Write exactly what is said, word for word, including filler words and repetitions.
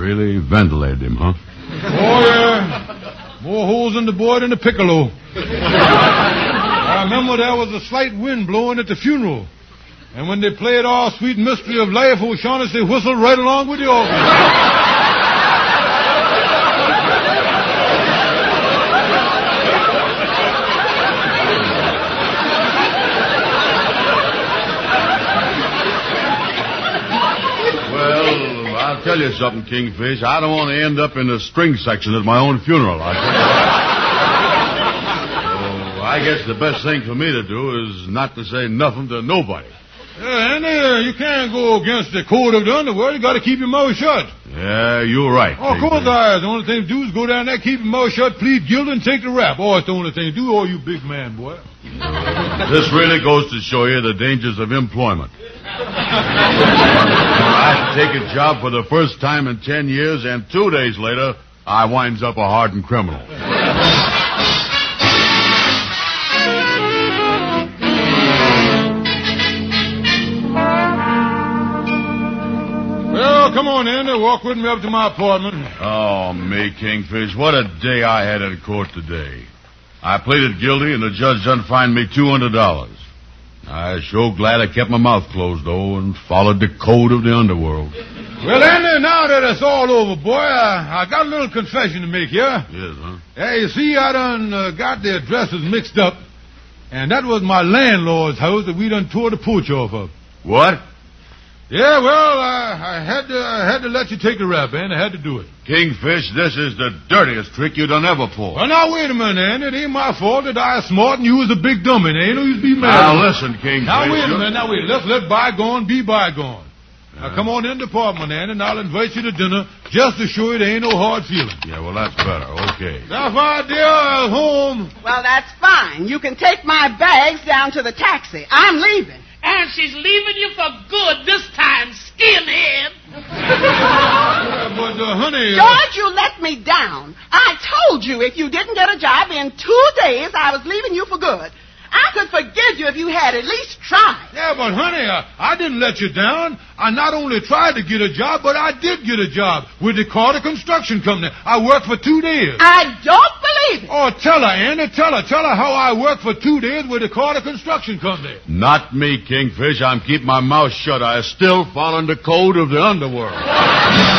Really ventilated him, huh? Oh, yeah. More holes in the boy than the piccolo. I remember there was a slight wind blowing at the funeral. And when they played Our Sweet Mystery of Life, O'Shaughnessy whistled right along with the organ. I'll tell you something, Kingfish. I don't want to end up in the string section at my own funeral. I, so I guess the best thing for me to do is not to say nothing to nobody. Yeah, and uh, you can't go against the code of the underworld. You got to keep your mouth shut. Yeah, you're right. Oh, of course I is. The only thing to do is go down there, keep your mouth shut, plead guilty, and take the rap. Oh, it's the only thing to do. Oh, you big man, boy. This really goes to show you the dangers of employment. I take a job for the first time in ten years, and two days later, I winds up a hardened criminal. Well, come on, Andy. Walk with me up to my apartment. Oh, me, Kingfish. What a day I had in court today. I pleaded guilty, and the judge done fined me two hundred dollars. I sure glad I kept my mouth closed, though, and followed the code of the underworld. Well, Andy, now that it's all over, boy, I, I got a little confession to make here. Yes, huh? Hey, you see, I done uh, got the addresses mixed up, and that was my landlord's house that we done tore the porch off of. What? Yeah, well, uh, I had to I had to let you take the rap, Andy. I had to do it. Kingfish, this is the dirtiest trick you done ever pulled. Well, now, wait a minute, Andy. It ain't my fault that I was smart and you was a big dummy. There ain't no use to be mad. Now, listen, Kingfish. Now, wait a minute. Now, wait. Let's let bygone be bygone. Yeah. Now, come on in the apartment, Andy, and I'll invite you to dinner just to show you there ain't no hard feeling. Yeah, well, that's better. Okay. Now, my dear, I'm home. Well, that's fine. You can take my bags down to the taxi. I'm leaving. And she's leaving you for good this time, skinhead. Yeah, but, uh, honey... Uh... George, you let me down. I told you if you didn't get a job in two days, I was leaving you for good. I could forgive you if you had at least tried. Yeah, but, honey, uh, I didn't let you down. I not only tried to get a job, but I did get a job with the Carter Construction Company. I worked for two days. I don't believe it. Oh, tell her, Andy. Tell her. Tell her how I worked for two days with the Carter Construction Company. Not me, Kingfish. I'm keeping my mouth shut. I still following the code of the underworld.